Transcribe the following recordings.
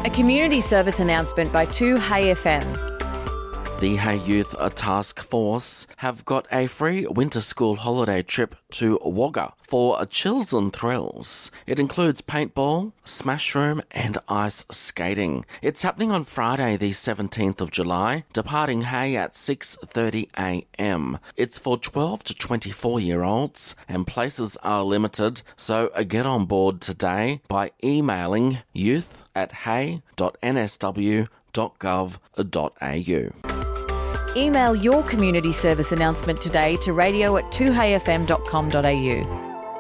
A community service announcement by 2Hey FM. The Hey Youth Task Force have got a free winter school holiday trip to Wagga for chills and thrills. It includes paintball, smash room and ice skating. It's happening on Friday the 17th of July, departing Hey at 6:30am. It's for 12 to 24-year-olds and places are limited, so get on board today by emailing youth@hey.nsw.gov.au. Email your community service announcement today to radio@2heyfm.com.au.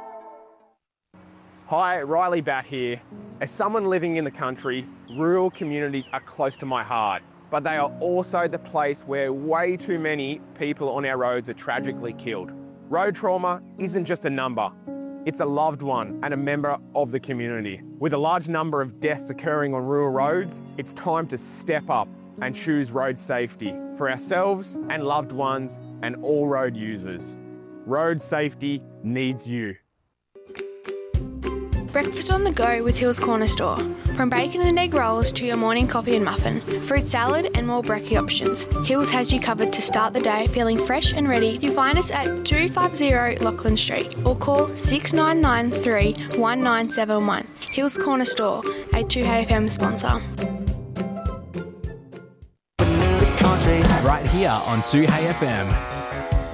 Hi, Riley Batt here. As someone living in the country, rural communities are close to my heart, but they are also the place where way too many people on our roads are tragically killed. Road trauma isn't just a number. It's a loved one and a member of the community. With a large number of deaths occurring on rural roads, it's time to step up and choose road safety for ourselves and loved ones and all road users. Road safety needs you. Breakfast on the go with Hills Corner Store. From bacon and egg rolls to your morning coffee and muffin, fruit salad and more brekkie options, Hills has you covered to start the day feeling fresh and ready. You find us at 250 Lachlan Street or call 6993 1971. Hills Corner Store, a 2HFM sponsor. Right here on 2HFM.